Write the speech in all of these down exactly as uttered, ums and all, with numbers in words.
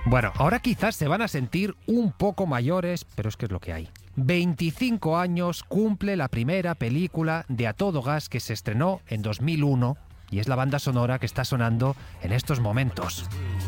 Bueno, ahora quizás se van a sentir un poco mayores, pero es que es lo que hay. veinticinco años cumple la primera película de A Todo Gas que se estrenó en dos mil uno y es la banda sonora que está sonando en estos momentos.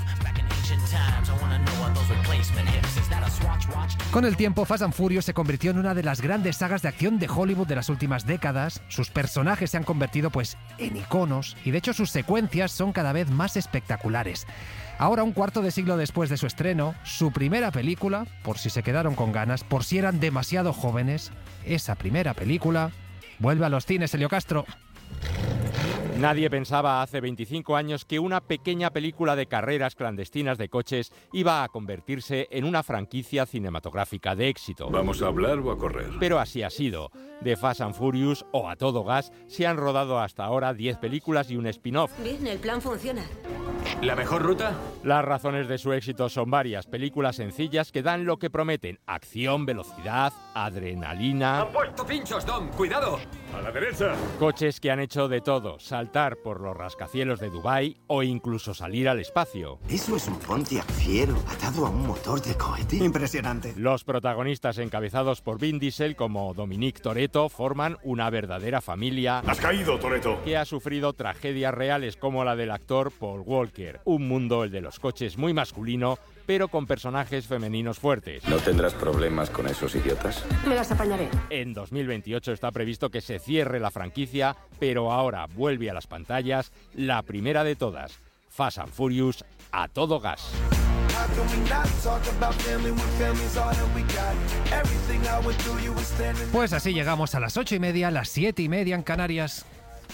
Con el tiempo, Fast and Furious se convirtió en una de las grandes sagas de acción de Hollywood de las últimas décadas. Sus personajes se han convertido pues en iconos y de hecho sus secuencias son cada vez más espectaculares. Ahora, un cuarto de siglo después de su estreno, su primera película, por si se quedaron con ganas, por si eran demasiado jóvenes, esa primera película vuelve a los cines. Elio Castro. Nadie pensaba hace veinticinco años que una pequeña película de carreras clandestinas de coches iba a convertirse en una franquicia cinematográfica de éxito. ¿Vamos a hablar o a correr? Pero así ha sido. De Fast and Furious o A Todo Gas se han rodado hasta ahora diez películas y un spin-off. Bien, el plan funciona. ¿La mejor ruta? Las razones de su éxito son varias. Películas sencillas que dan lo que prometen: acción, velocidad, adrenalina. ¡Han puesto pinchos, Dom! ¡Cuidado! ¡A la derecha! Coches que han hecho de todo: saltar por los rascacielos de Dubái o incluso salir al espacio. ¿Eso es un Pontiac Fiero atado a un motor de cohete? Impresionante. Los protagonistas, encabezados por Vin Diesel como Dominic Toretto, forman una verdadera familia. ¡Has caído, Toretto! Que ha sufrido tragedias reales como la del actor Paul Walker. Un mundo, el de los coches, muy masculino, pero con personajes femeninos fuertes. ¿No tendrás problemas con esos idiotas? Me las apañaré. En dos mil veintiocho está previsto que se cierre la franquicia, pero ahora vuelve a las pantallas la primera de todas, Fast and Furious A Todo Gas. Pues así llegamos a las ocho y media, las siete y media en Canarias.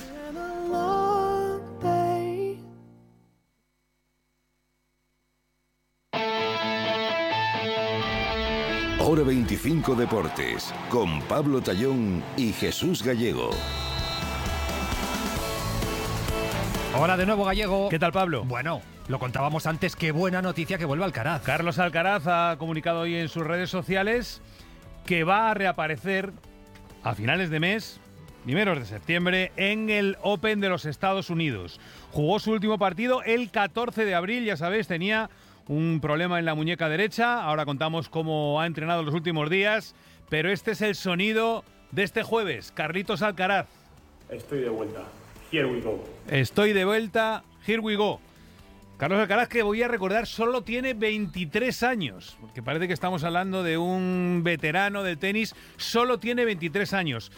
Hora veinticinco Deportes, con Pablo Tallón y Jesús Gallego. Hola de nuevo, Gallego. ¿Qué tal, Pablo? Bueno, lo contábamos antes, qué buena noticia que vuelve Alcaraz. Carlos Alcaraz ha comunicado hoy en sus redes sociales que va a reaparecer a finales de mes, primeros de septiembre, en el Open de los Estados Unidos. Jugó su último partido el catorce de abril, ya sabéis, tenía un problema en la muñeca derecha. Ahora contamos cómo ha entrenado los últimos días, pero este es el sonido de este jueves. Carlitos Alcaraz. Estoy de vuelta. Here we go. Estoy de vuelta. Here we go. Carlos Alcaraz, que voy a recordar, solo tiene veintitrés años, porque parece que estamos hablando de un veterano del tenis. Solo tiene veintitrés años.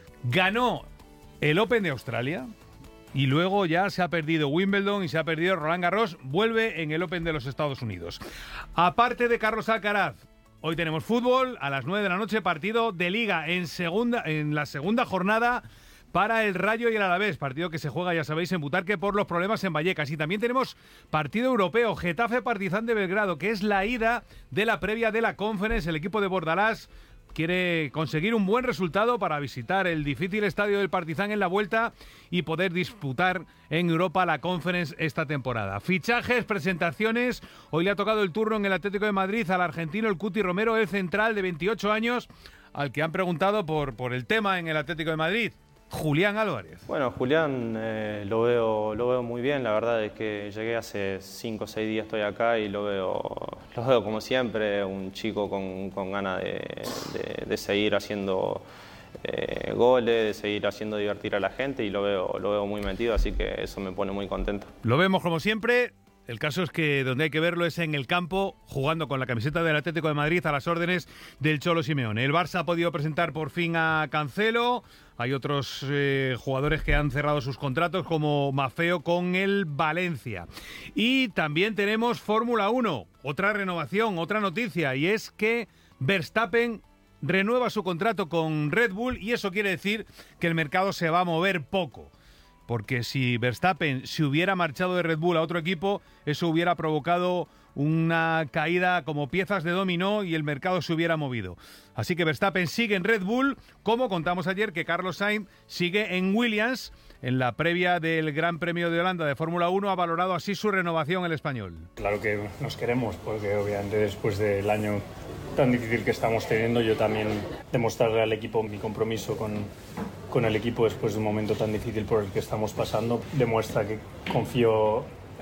Ganó el Open de Australia y luego ya se ha perdido Wimbledon y se ha perdido Roland Garros. Vuelve en el Open de los Estados Unidos. Aparte de Carlos Alcaraz, hoy tenemos fútbol a las nueve de la noche, partido de Liga en segunda en la segunda jornada para el Rayo y el Alavés, partido que se juega, ya sabéis, en Butarque por los problemas en Vallecas. Y también tenemos partido europeo, Getafe Partizan de Belgrado, que es la ida de la previa de la Conference. El equipo de Bordalás quiere conseguir un buen resultado para visitar el difícil estadio del Partizan en la vuelta y poder disputar en Europa la Conference esta temporada. Fichajes, presentaciones. Hoy le ha tocado el turno en el Atlético de Madrid al argentino, el Cuti Romero, el central de veintiocho años, al que han preguntado por, por el tema en el Atlético de Madrid. Julián Álvarez. Bueno, Julián eh, lo veo lo veo muy bien. La verdad es que llegué hace cinco o seis días, estoy acá y lo veo lo veo como siempre, un chico con, con ganas de, de, de seguir haciendo eh, goles, de seguir haciendo divertir a la gente, y lo veo lo veo muy metido, así que eso me pone muy contento. Lo vemos como siempre. El caso es que donde hay que verlo es en el campo, jugando con la camiseta del Atlético de Madrid a las órdenes del Cholo Simeone. El Barça ha podido presentar por fin a Cancelo. Hay otros eh, jugadores que han cerrado sus contratos, como Maffeo con el Valencia. Y también tenemos Fórmula uno, otra renovación, otra noticia, y es que Verstappen renueva su contrato con Red Bull, y eso quiere decir que el mercado se va a mover poco. Porque si Verstappen se hubiera marchado de Red Bull a otro equipo, eso hubiera provocado una caída como piezas de dominó y el mercado se hubiera movido. Así que Verstappen sigue en Red Bull, como contamos ayer que Carlos Sainz sigue en Williams. En la previa del Gran Premio de Holanda de Fórmula uno ha valorado así su renovación el español. Claro que nos queremos, porque obviamente después del año tan difícil que estamos teniendo, yo también demostrarle al equipo mi compromiso con, con el equipo después de un momento tan difícil por el que estamos pasando. Demuestra que confío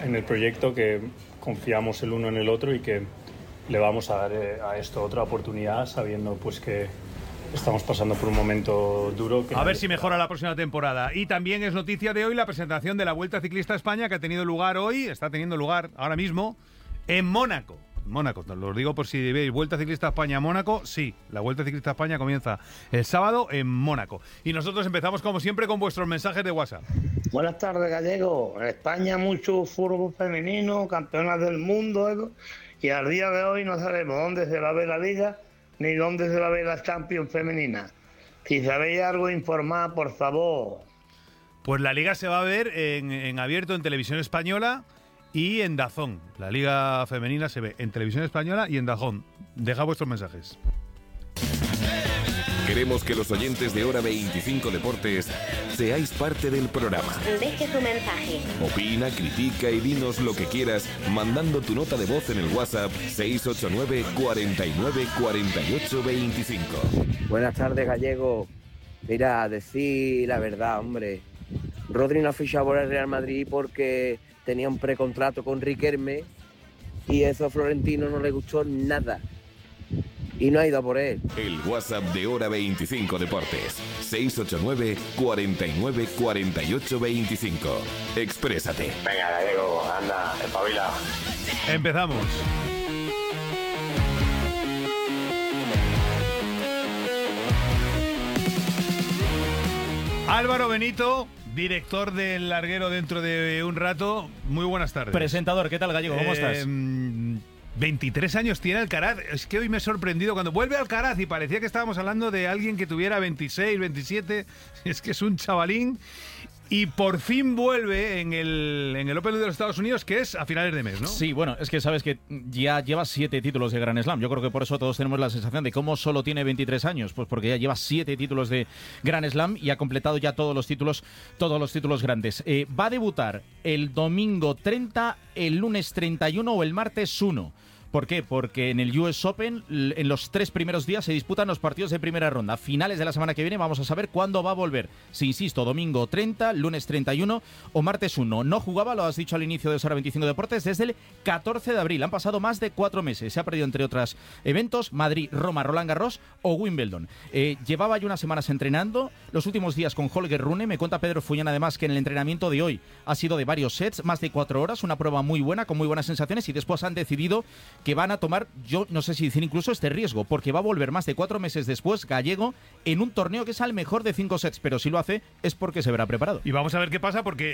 en el proyecto, que confiamos el uno en el otro y que le vamos a dar eh, a esto otra oportunidad, sabiendo pues que estamos pasando por un momento duro. Que a ver si mejora la próxima temporada. Y también es noticia de hoy la presentación de la Vuelta Ciclista a España, que ha tenido lugar hoy, está teniendo lugar ahora mismo, en Mónaco. Mónaco, os lo digo por si veis, Vuelta Ciclista a España Mónaco, sí, la Vuelta Ciclista a España comienza el sábado en Mónaco. Y nosotros empezamos como siempre con vuestros mensajes de WhatsApp. Buenas tardes, Gallego. En España mucho fútbol femenino, campeonas del mundo, y al día de hoy no sabemos dónde se va a ver la Liga ni dónde se va a ver la Champions femenina. Si sabéis algo, informad, por favor. Pues la Liga se va a ver en, en abierto en Televisión Española y en DAZN. La Liga Femenina se ve en Televisión Española y en DAZN. Deja vuestros mensajes. Queremos que los oyentes de Hora veinticinco Deportes seáis parte del programa. Deje su mensaje. Opina, critica y dinos lo que quieras mandando tu nota de voz en el WhatsApp seis ocho nueve, cuarenta y nueve, cuarenta y ocho, veinticinco. Buenas tardes, Gallego. Mira, decir la verdad, hombre. Rodri no ha fichado por el Real Madrid porque tenía un precontrato con Riquelme y eso a Florentino no le gustó nada. Y no ha ido por él. El WhatsApp de Hora veinticinco Deportes. seis ocho nueve, cuarenta y nueve, cuarenta y ocho, veinticinco. Exprésate. Venga, Gallego, anda, espabila. Empezamos. Álvaro Benito, director del Larguero dentro de un rato. Muy buenas tardes. Presentador, ¿qué tal, Gallego? ¿Cómo eh, estás? veintitrés años tiene Alcaraz. Es que hoy me he sorprendido cuando vuelve Alcaraz y parecía que estábamos hablando de alguien que tuviera veintiséis, veintisiete. Es que es un chavalín. Y por fin vuelve en el, en el Open de los Estados Unidos, que es a finales de mes, ¿no? Sí, bueno, es que sabes que ya lleva siete títulos de Grand Slam. Yo creo que por eso todos tenemos la sensación de cómo solo tiene veintitrés años. Pues porque ya lleva siete títulos de Grand Slam y ha completado ya todos los títulos, todos los títulos grandes. Eh, va a debutar el domingo treinta, el lunes treinta y uno o el martes uno. ¿Por qué? Porque en el U S Open, en los tres primeros días se disputan los partidos de primera ronda. Finales de la semana que viene vamos a saber cuándo va a volver. Si insisto, domingo treinta, lunes treinta y uno o martes uno. No jugaba, lo has dicho al inicio de Hora veinticinco Deportes, desde el catorce de abril. Han pasado más de cuatro meses. Se ha perdido, entre otros eventos, Madrid, Roma, Roland Garros o Wimbledon. Eh, llevaba ya unas semanas entrenando. Los últimos días con Holger Rune. Me cuenta Pedro Fullán, además, que en el entrenamiento de hoy ha sido de varios sets, más de cuatro horas. Una prueba muy buena, con muy buenas sensaciones. Y después han decidido que van a tomar, yo no sé si decir incluso este riesgo, porque va a volver más de cuatro meses después Gallego en un torneo que es al mejor de cinco sets, pero si lo hace es porque se verá preparado. Y vamos a ver qué pasa, porque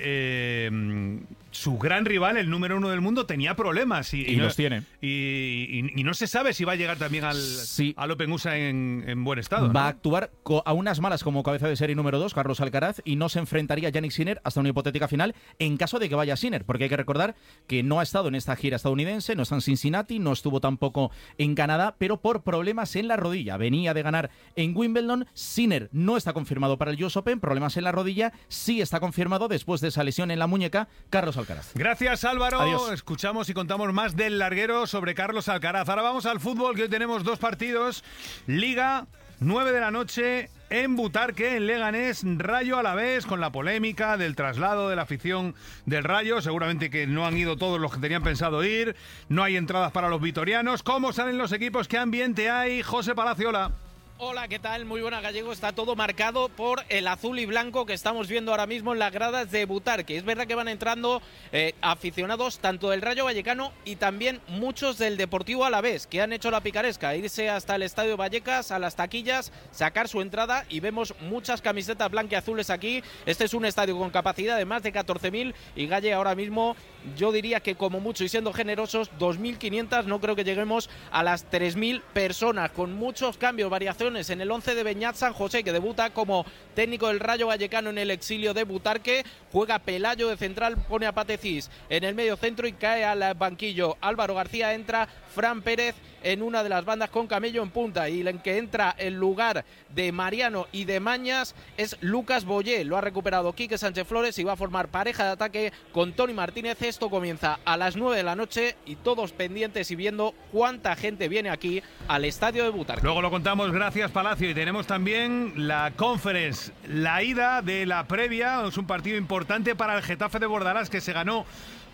eh, su gran rival, el número uno del mundo, tenía problemas. Y, y, y los no, tiene. Y, y, y no se sabe si va a llegar también al, sí. al Open U S A en, en buen estado, ¿no? Va a actuar a unas malas como cabeza de serie número dos, Carlos Alcaraz, y no se enfrentaría a Jannik Sinner hasta una hipotética final en caso de que vaya Sinner, porque hay que recordar que no ha estado en esta gira estadounidense, no está en Cincinnati, no estuvo tampoco en Canadá, pero por problemas en la rodilla. Venía de ganar en Wimbledon. Sinner no está confirmado para el U S Open, problemas en la rodilla. Sí está confirmado después de esa lesión en la muñeca, Carlos Alcaraz. Gracias, Álvaro. Adiós. Escuchamos y contamos más del Larguero sobre Carlos Alcaraz. Ahora vamos al fútbol, que hoy tenemos dos partidos. Liga, nueve de la noche en Butarque, en Leganés, Rayo Alavés, con la polémica del traslado de la afición del Rayo. Seguramente que no han ido todos los que tenían pensado ir. No hay entradas para los vitorianos. ¿Cómo salen los equipos? ¿Qué ambiente hay? José Palaciola. Hola, ¿qué tal? Muy buena, Gallego. Está todo marcado por el azul y blanco que estamos viendo ahora mismo en las gradas de Butarque. Es verdad que van entrando eh, aficionados tanto del Rayo Vallecano y también muchos del Deportivo Alavés, que han hecho la picaresca, irse hasta el Estadio Vallecas, a las taquillas, sacar su entrada, y vemos muchas camisetas blanquiazules aquí. Este es un estadio con capacidad de más de catorce mil y, Galle, ahora mismo yo diría que como mucho, y siendo generosos, dos mil quinientas, no creo que lleguemos a las tres mil personas, con muchos cambios, variaciones en el once de Beñat San José, que debuta como técnico del Rayo Vallecano en el exilio de Butarque. Juega Pelayo de central, pone a Patecís en el medio centro y cae al banquillo Álvaro García. Entra Fran Pérez en una de las bandas con Camello en punta, y en que entra en lugar de Mariano y de Mañas es Lucas Boyé. Lo ha recuperado Quique Sánchez Flores y va a formar pareja de ataque con Toni Martínez. Esto comienza a las nueve de la noche y todos pendientes y viendo cuánta gente viene aquí al estadio de Butarque. Luego lo contamos, gracias Palacio. Y tenemos también la Conference, la ida de la previa. Es un partido importante para el Getafe de Bordalás, que se ganó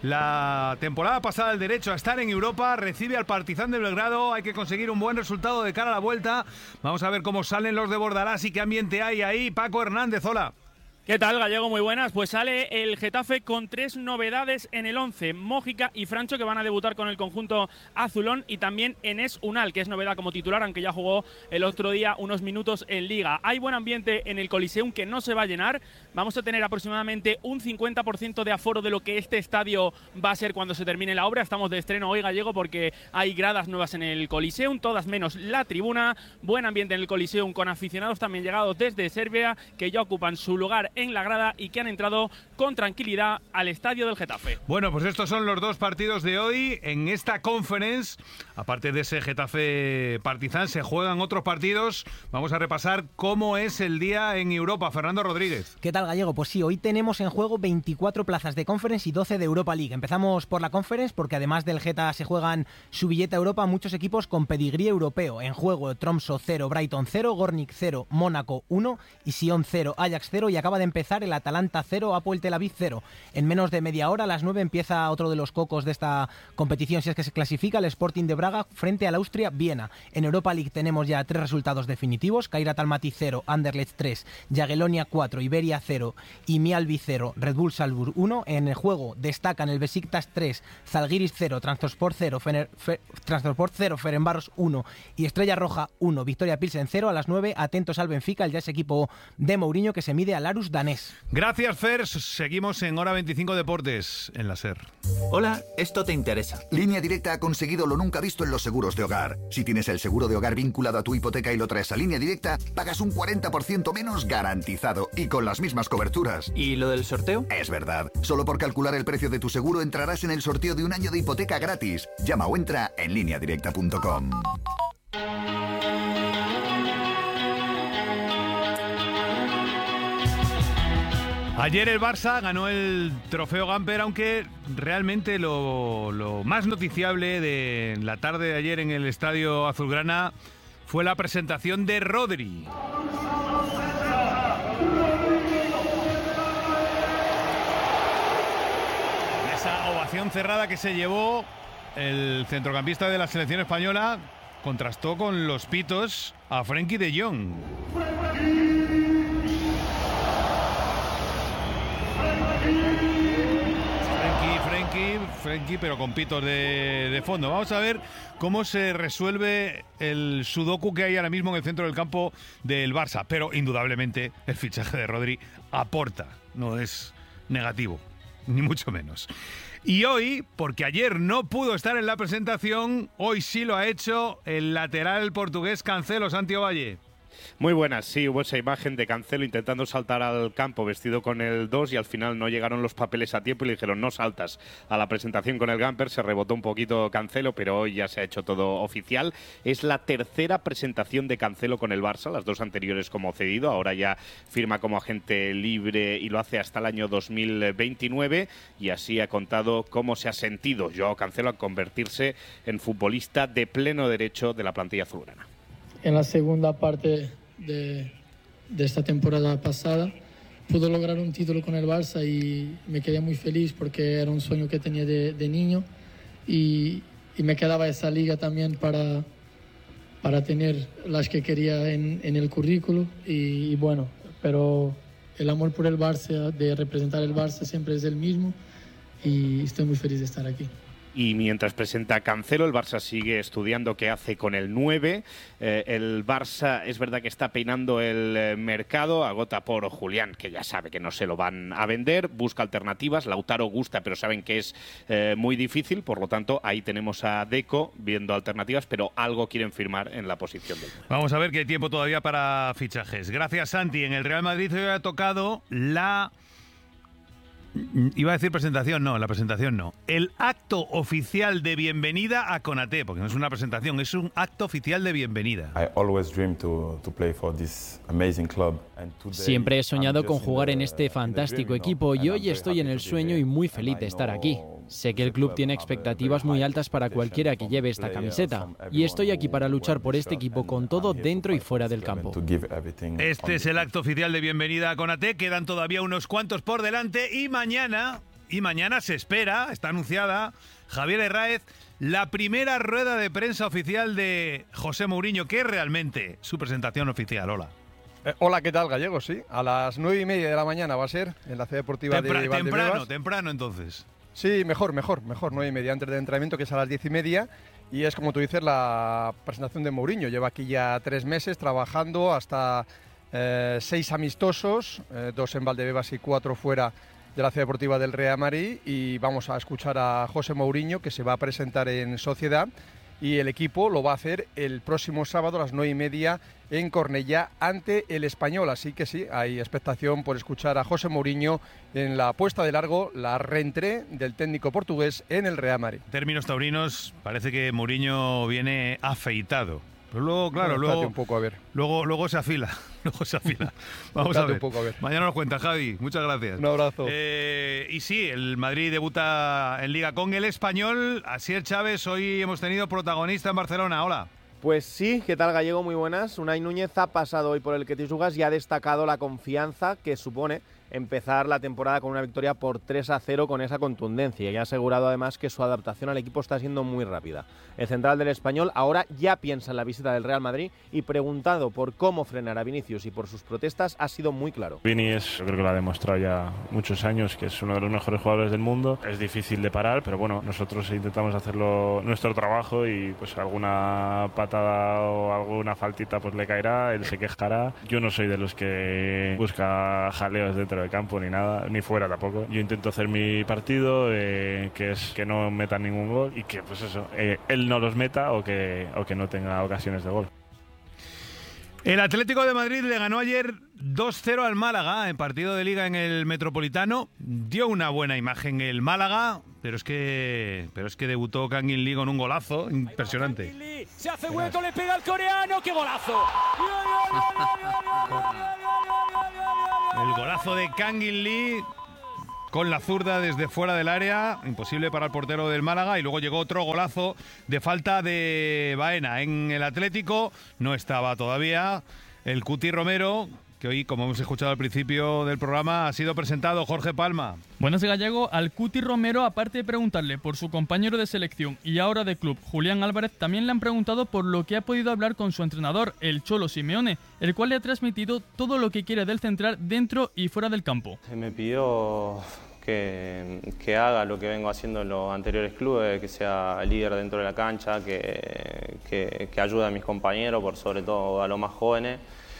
la temporada pasada el derecho a estar en Europa, recibe al Partizan de Belgrado, hay que conseguir un buen resultado de cara a la vuelta. Vamos a ver cómo salen los de Bordalás y qué ambiente hay ahí. Paco Hernández, hola. ¿Qué tal, Gallego? Muy buenas. Pues sale el Getafe con tres novedades en el once. Mójica y Francho, que van a debutar con el conjunto azulón, y también Enes Unal, que es novedad como titular, aunque ya jugó el otro día unos minutos en Liga. Hay buen ambiente en el Coliseum, que no se va a llenar. Vamos a tener aproximadamente un cincuenta por ciento de aforo de lo que este estadio va a ser cuando se termine la obra. Estamos de estreno hoy, Gallego, porque hay gradas nuevas en el Coliseum, todas menos la tribuna. Buen ambiente en el Coliseum, con aficionados también llegados desde Serbia, que ya ocupan su lugar en la grada y que han entrado con tranquilidad al estadio del Getafe. Bueno, pues estos son los dos partidos de hoy. En esta conference, aparte de ese Getafe Partizan, se juegan otros partidos. Vamos a repasar cómo es el día en Europa. Fernando Rodríguez. ¿Qué tal, Gallego? Pues sí, hoy tenemos en juego veinticuatro plazas de conference y doce de Europa League. Empezamos por la conference porque además del Geta se juegan su billete a Europa muchos equipos con pedigrí europeo. En juego Tromsø cero, Brighton cero, Gornik cero, Mónaco uno y Sion cero, Ajax cero, y acaba de empezar el Atalanta cero, Apoel Tel Aviv cero. En menos de media hora, a las nueve, empieza otro de los cocos de esta competición, si es que se clasifica, el Sporting de Braga frente al Austria Viena. En Europa League tenemos ya tres resultados definitivos: Kairat Almaty cero, Anderlecht tres, Jagiellonia cuatro, Iberia cero y Mialbi cero, Red Bull Salzburg uno. En el juego destacan el Besiktas tres, Zalgiris cero, Trabzonspor cero, Fener, Fe, Trabzonspor cero, Ferencváros uno y Estrella Roja uno, Victoria Pilsen cero. A las nueve, atentos al Benfica, el ya es equipo de Mourinho, que se mide al Aarhus danés. Gracias, Fer. Seguimos en Hora veinticinco Deportes en la SER. Hola, esto te interesa. Línea Directa ha conseguido lo nunca visto en los seguros de hogar. Si tienes el seguro de hogar vinculado a tu hipoteca y lo traes a Línea Directa, pagas un cuarenta por ciento menos garantizado y con las mismas coberturas. ¿Y lo del sorteo? Es verdad. Solo por calcular el precio de tu seguro entrarás en el sorteo de un año de hipoteca gratis. Llama o entra en línea directa punto com. Ayer el Barça ganó el trofeo Gamper, aunque realmente lo, lo más noticiable de la tarde de ayer en el Estadio Azulgrana fue la presentación de Rodri. Esa ovación cerrada que se llevó el centrocampista de la selección española contrastó con los pitos a Frenkie de Jong. Frenkie, Frenkie, Frenkie, pero con pitos de, de fondo. Vamos a ver cómo se resuelve el sudoku que hay ahora mismo en el centro del campo del Barça. Pero indudablemente el fichaje de Rodri aporta, no es negativo, ni mucho menos. Y hoy, porque ayer no pudo estar en la presentación, hoy sí lo ha hecho el lateral portugués Cancelo. Santi Ovalle. Muy buenas, sí, hubo esa imagen de Cancelo intentando saltar al campo vestido con el dos y al final no llegaron los papeles a tiempo y le dijeron no saltas a la presentación con el Gamper. Se rebotó un poquito Cancelo, pero hoy ya se ha hecho todo oficial. Es la tercera presentación de Cancelo con el Barça, las dos anteriores como cedido, ahora ya firma como agente libre y lo hace hasta el año dos mil veintinueve, y así ha contado cómo se ha sentido Joao Cancelo al convertirse en futbolista de pleno derecho de la plantilla azulgrana. En la segunda parte de, de esta temporada pasada pude lograr un título con el Barça y me quedé muy feliz porque era un sueño que tenía de, de niño y, y me quedaba esa liga también para, para tener las que quería en, en el currículo y, y bueno, pero el amor por el Barça, de representar el Barça siempre es el mismo y estoy muy feliz de estar aquí. Y mientras presenta Cancelo, el Barça sigue estudiando qué hace con el nueve. Eh, el Barça es verdad que está peinando el eh, mercado, agota por Julián, que ya sabe que no se lo van a vender, busca alternativas. Lautaro gusta, pero saben que es eh, muy difícil, por lo tanto ahí tenemos a Deco viendo alternativas, pero algo quieren firmar en la posición del nueve. Vamos a ver que hay tiempo todavía para fichajes. Gracias, Santi. En el Real Madrid hoy ha tocado la... Iba a decir presentación, no, la presentación no. El acto oficial de bienvenida a Konaté, porque no es una presentación, es un acto oficial de bienvenida. Siempre he soñado con jugar en este fantástico equipo y hoy estoy en el sueño y muy feliz de estar aquí. Sé que el club tiene expectativas muy altas para cualquiera que lleve esta camiseta y estoy aquí para luchar por este equipo con todo dentro y fuera del campo. Este es el acto oficial de bienvenida a Konaté, quedan todavía unos cuantos por delante y mañana Y mañana se espera, está anunciada, Javier Herráez, la primera rueda de prensa oficial de José Mourinho, que es realmente su presentación oficial. Hola. Eh, hola, ¿qué tal, Gallego? Sí, a las nueve y media de la mañana va a ser en la ciudad deportiva Tempra- de Valdebebas. Temprano, temprano entonces. Sí, mejor, mejor, mejor, nueve y media antes del entrenamiento, que es a las diez y media. Y es, como tú dices, la presentación de Mourinho. Lleva aquí ya tres meses trabajando, hasta eh, seis amistosos, eh, dos en Valdebebas y cuatro fuera de la ciudad deportiva del Real Madrid. Y vamos a escuchar a José Mourinho, que se va a presentar en Sociedad. Y el equipo lo va a hacer el próximo sábado a las nueve y media en Cornellá ante el Español. Así que sí, hay expectación por escuchar a José Mourinho en la puesta de largo, la reentré del técnico portugués en el Real Madrid. En términos taurinos, parece que Mourinho viene afeitado. Pero luego, claro, bueno, luego, un poco, a ver. luego, luego se afila, luego se afila. Vamos a ver. Un poco, a ver. Mañana nos cuenta, Javi. Muchas gracias. Un abrazo. Eh, y sí, el Madrid debuta en Liga con el Español. Asier Chávez, hoy hemos tenido protagonista en Barcelona. Hola. Pues sí, ¿qué tal, Gallego? Muy buenas. Unai Núñez ha pasado hoy por el Quetisugas y ha destacado la confianza que supone empezar la temporada con una victoria por tres a cero con esa contundencia, y ha asegurado además que su adaptación al equipo está siendo muy rápida. El central del Español ahora ya piensa en la visita del Real Madrid y, preguntado por cómo frenar a Vinicius y por sus protestas, ha sido muy claro. Vini es, yo creo que lo ha demostrado ya muchos años, que es uno de los mejores jugadores del mundo. Es difícil de parar, pero bueno, nosotros intentamos hacerlo nuestro trabajo y pues alguna patada o alguna faltita pues le caerá, él se quejará. Yo no soy de los que busca jaleos dentro del campo ni nada, ni fuera tampoco. Yo intento hacer mi partido, eh, que es que no metan ningún gol y que pues eso, eh, él no los meta o que, o que no tenga ocasiones de gol. El Atlético de Madrid le ganó ayer dos cero al Málaga en partido de Liga en el Metropolitano. Dio una buena imagen el Málaga, pero es que pero es que debutó Kangin Lee con un golazo impresionante. Se hace hueco, le pega al coreano, ¡qué golazo! El golazo de Kangin Lee con la zurda desde fuera del área, imposible para el portero del Málaga, y luego llegó otro golazo de falta de Baena. En el Atlético no estaba todavía el Cuti Romero, que hoy, como hemos escuchado al principio del programa, ha sido presentado. Jorge Palma. Buenas, Gallego. Al Cuti Romero, aparte de preguntarle por su compañero de selección y ahora de club, Julián Álvarez, también le han preguntado por lo que ha podido hablar con su entrenador, el Cholo Simeone, el cual le ha transmitido todo lo que quiere del central dentro y fuera del campo. Me pidió que, que haga lo que vengo haciendo en los anteriores clubes, que sea líder dentro de la cancha, que, que, que ayude a mis compañeros, por sobre todo a los más jóvenes.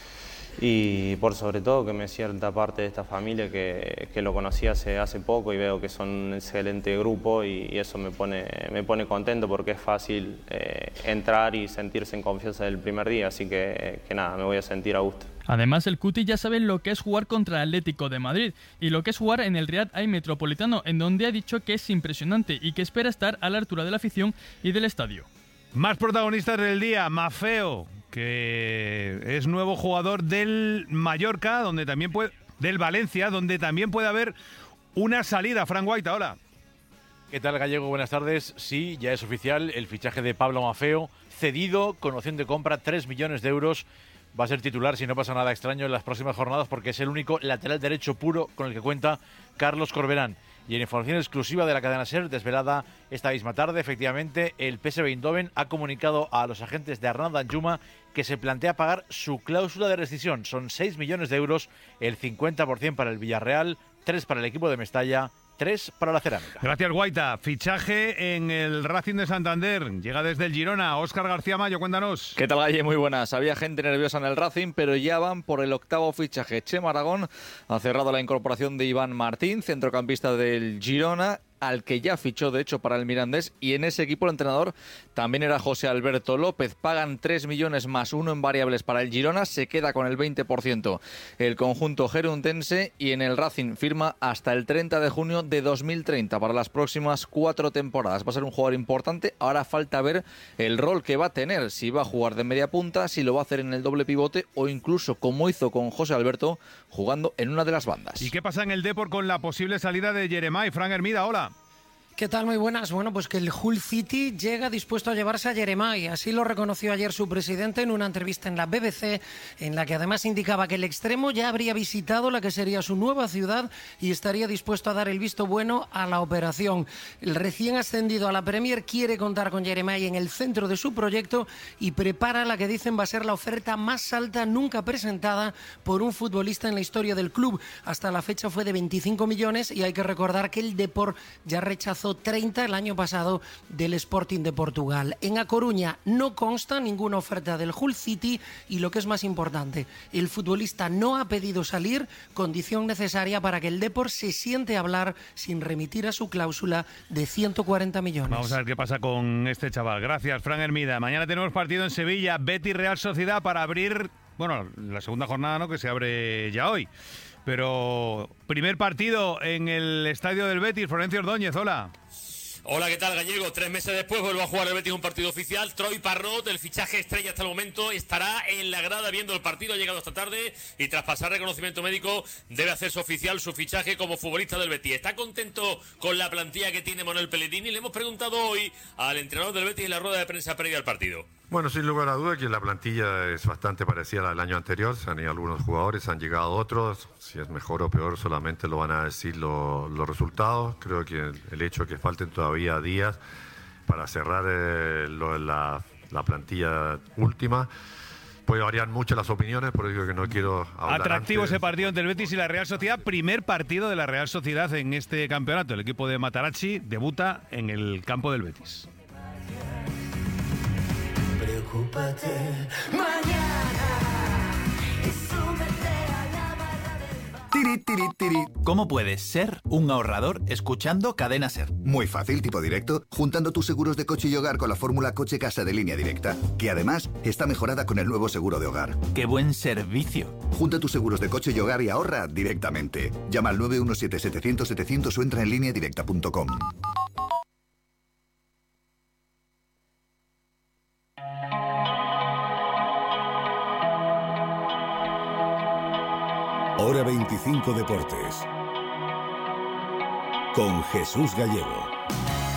Y por sobre todo que me sienta parte de esta familia que, que lo conocí hace, hace poco y veo que son un excelente grupo, y, y eso me pone, me pone contento porque es fácil eh, entrar y sentirse en confianza del primer día, así que, que nada, me voy a sentir a gusto. Además, el Cuti ya sabe lo que es jugar contra el Atlético de Madrid y lo que es jugar en el Riad Air Metropolitano, en donde ha dicho que es impresionante y que espera estar a la altura de la afición y del estadio. Más protagonistas del día, Maffeo, que es nuevo jugador del Mallorca, donde también puede, del Valencia, donde también puede haber una salida. Fran White, ahora. ¿Qué tal, Gallego? Buenas tardes. Sí, ya es oficial el fichaje de Pablo Maffeo, cedido con opción de compra, tres millones de euros. Va a ser titular, si no pasa nada extraño, en las próximas jornadas, porque es el único lateral derecho puro con el que cuenta Carlos Corberán. Y en información exclusiva de la cadena SER, desvelada esta misma tarde, efectivamente, el P S V Eindhoven ha comunicado a los agentes de Arnau Danjuma que se plantea pagar su cláusula de rescisión. Son seis millones de euros, el cincuenta por ciento para el Villarreal, tres para el equipo de Mestalla, tres para la Cerámica. Gracias, Guaita. Fichaje en el Racing de Santander. Llega desde el Girona. Óscar García Mayo, cuéntanos. ¿Qué tal, Galle? Muy buenas. Había gente nerviosa en el Racing, pero ya van por el octavo fichaje. Chema Aragón ha cerrado la incorporación de Iván Martín, centrocampista del Girona, al que ya fichó, de hecho, para el Mirandés, y en ese equipo el entrenador también era José Alberto López. Pagan tres millones más uno en variables para el Girona, se queda con el veinte por ciento el conjunto gerundense, y en el Racing firma hasta el treinta de junio de dos mil treinta para las próximas cuatro temporadas. Va a ser un jugador importante. Ahora falta ver el rol que va a tener, si va a jugar de media punta, si lo va a hacer en el doble pivote o incluso, como hizo con José Alberto, jugando en una de las bandas. ¿Y qué pasa en el Depor con la posible salida de Jeremai? Fran Hermida, hola. ¿Qué tal? Muy buenas. Bueno, pues que el Hull City llega dispuesto a llevarse a Jeremai. Así lo reconoció ayer su presidente en una entrevista en la B B C, en la que además indicaba que el extremo ya habría visitado la que sería su nueva ciudad y estaría dispuesto a dar el visto bueno a la operación. El recién ascendido a la Premier quiere contar con Jeremai en el centro de su proyecto y prepara la que dicen va a ser la oferta más alta nunca presentada por un futbolista en la historia del club. Hasta la fecha fue de veinticinco millones y hay que recordar que el Depor ya rechazó treinta el año pasado del Sporting de Portugal. En A Coruña no consta ninguna oferta del Hull City y lo que es más importante, el futbolista no ha pedido salir, condición necesaria para que el Depor se siente a hablar sin remitir a su cláusula de ciento cuarenta millones. Vamos a ver qué pasa con este chaval. Gracias, Fran Hermida. Mañana tenemos partido en Sevilla, Betis Real Sociedad para abrir, bueno, la segunda jornada, ¿no?, que se abre ya hoy. Pero primer partido en el estadio del Betis, Florencio Ordóñez, hola. Hola, ¿qué tal, Gallego? Tres meses después vuelve a jugar el Betis un partido oficial. Troy Parrott, el fichaje estrella hasta el momento, estará en la grada viendo el partido. Ha llegado esta tarde y tras pasar reconocimiento médico debe hacerse oficial su fichaje como futbolista del Betis. ¿Está contento con la plantilla que tiene Manuel Pellegrini? Le hemos preguntado hoy al entrenador del Betis en la rueda de prensa previa al partido. Bueno, sin lugar a duda que la plantilla es bastante parecida al año anterior. Se han ido algunos jugadores, han llegado otros. Si es mejor o peor solamente lo van a decir lo, los resultados. Creo que el, el hecho de que falten todavía días para cerrar eh, lo, la, la plantilla última puede variar mucho las opiniones, por eso que no quiero hablar. Atractivo antes. Ese partido entre el Betis y la Real Sociedad. Primer partido de la Real Sociedad en este campeonato. El equipo de Matarazzi debuta en el campo del Betis. Preocúpate mañana y súbete a la barra del... Tiri, tiri, tiri. ¿Cómo puedes ser un ahorrador escuchando Cadena Ser? Muy fácil, tipo directo, juntando tus seguros de coche y hogar con la fórmula Coche Casa de Línea Directa, que además está mejorada con el nuevo seguro de hogar. ¡Qué buen servicio! Junta tus seguros de coche y hogar y ahorra directamente. Llama al nueve uno siete setecientos setecientos o entra en línea directa punto com. Hora veinticinco Deportes con Jesús Gallego.